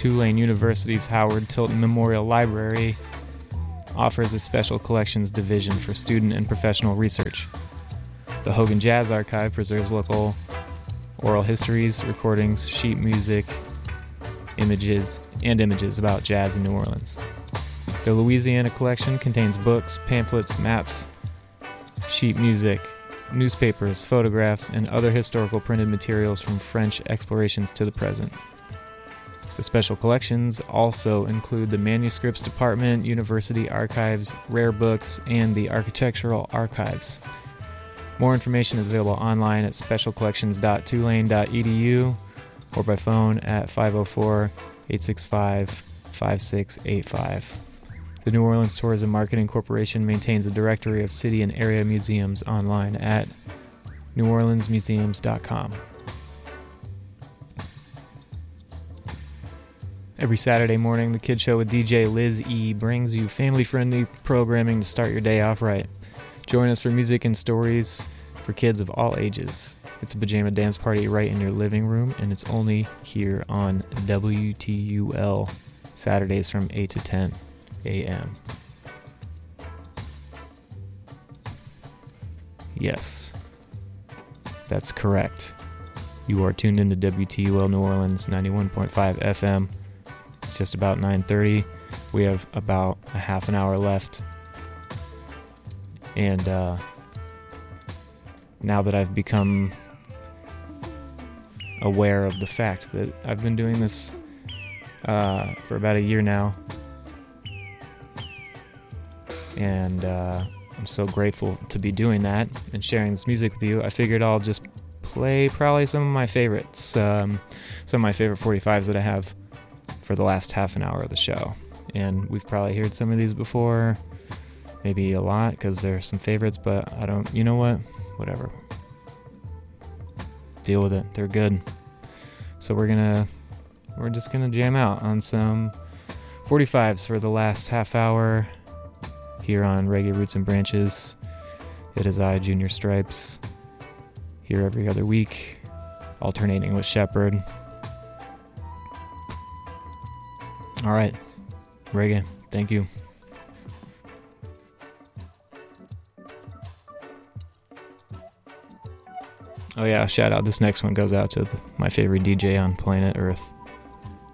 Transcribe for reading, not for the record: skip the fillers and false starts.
Tulane University's Howard Tilton Memorial Library offers a special collections division for student and professional research. The Hogan Jazz Archive preserves local oral histories, recordings, sheet music, images about jazz in New Orleans. The Louisiana collection contains books, pamphlets, maps, sheet music, newspapers, photographs, and other historical printed materials from French explorations to the present. The special collections also include the Manuscripts Department, University Archives, Rare Books, and the Architectural Archives. More information is available online at specialcollections.tulane.edu or by phone at 504-865-5685. The New Orleans Tourism Marketing Corporation maintains a directory of city and area museums online at neworleansmuseums.com. Every Saturday morning, the Kid Show with DJ Liz E brings you family-friendly programming to start your day off right. Join us for music and stories for kids of all ages. It's a pajama dance party right in your living room, and it's only here on WTUL, Saturdays from 8 to 10 a.m. Yes, that's correct. You are tuned into WTUL New Orleans 91.5 FM. It's just about 9:30. We have about a half an hour left. And now that I've become aware of the fact that I've been doing this for about a year now, and I'm so grateful to be doing that and sharing this music with you, I figured I'll just play probably some of my favorites, some of my favorite 45s that I have for the last half an hour of the show. And we've probably heard some of these before, maybe a lot, because there's some favorites, but I don't, you know what, whatever. Deal with it, they're good. So we're just gonna jam out on some 45s for the last half hour here on Reggae Roots and Branches. It is I, Junior Stripes, here every other week, alternating with Shepherd. All right, reggae, thank you. Oh yeah, shout out, this next one goes out to my favorite DJ on planet Earth.